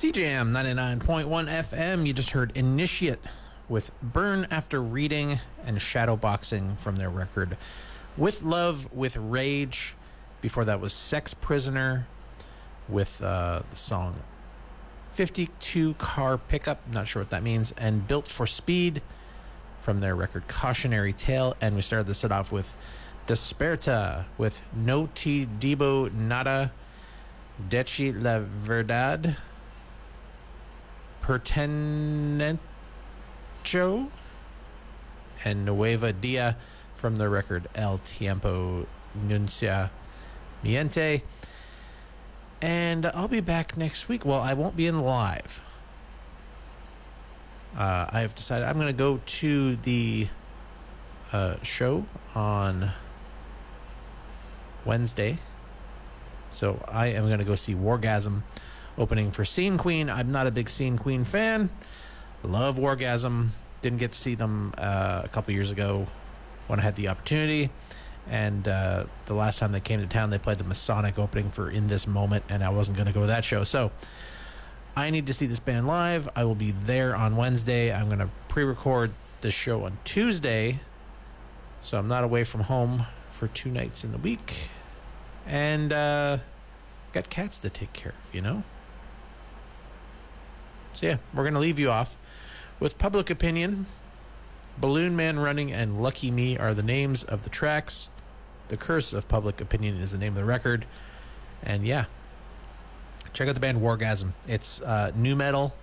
CJM 99.1 FM. You just heard Initiate with Burn After Reading and Shadowboxing from their record With Love, With Rage. Before that was Sex Prisoner with the song 52 Car Pickup. Not sure what that means. And Built for Speed from their record Cautionary Tale. And we started the set off with Desperta with No Te Debo Nada, Dechi La Verdad, Pertenencho, and Nueva Dia from the record El Tiempo Nuncia Miente. And I'll be back next week. Well, I won't be in live. I have decided I'm going to go to the show on Wednesday. So I am going to go see Wargasm opening for Scene Queen. I'm not a big Scene Queen fan. Love Wargasm. Didn't get to see them a couple years ago when I had the opportunity. And the last time they came to town, they played the Masonic opening for In This Moment, and I wasn't going to go to that show. So I need to see this band live. I will be there on Wednesday. I'm going to pre-record the show on Tuesday, so I'm not away from home for 2 nights in the week. And got cats to take care of, you know? So yeah, we're going to leave you off with Public Opinion. Balloon Man Running and Lucky Me are the names of the tracks. The Curse of Public Opinion is the name of the record. And yeah, check out the band Wargasm. It's new metal.